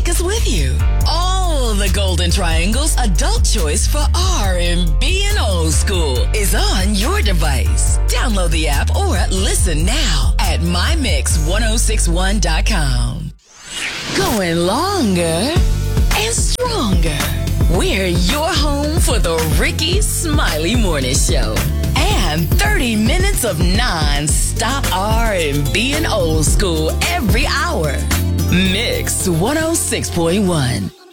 take us with you. All the Golden Triangle's adult choice for R&B and old school is on your device. Download the app or listen now at MyMix1061.com. Going longer and stronger. We're your home for the Ricky Smiley Morning Show. And 30 minutes of non-stop R&B and old school every hour. Mix 106.1.